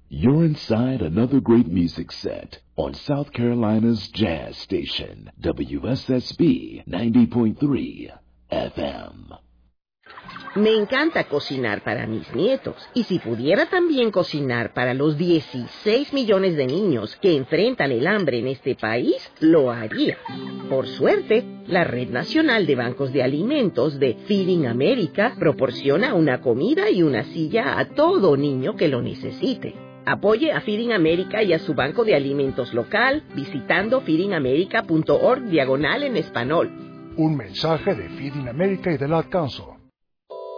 You're inside another great music set on South Carolina's Jazz Station, WSSB 90.3 FM. Me encanta cocinar para mis nietos, y si pudiera también cocinar para los 16 millones de niños que enfrentan el hambre en este país, lo haría. Por suerte, la Red Nacional de Bancos de Alimentos de Feeding America proporciona una comida y una silla a todo niño que lo necesite. Apoye a Feeding America y a su banco de alimentos local visitando feedingamerica.org/en español. Un mensaje de Feeding America y del Ad Council.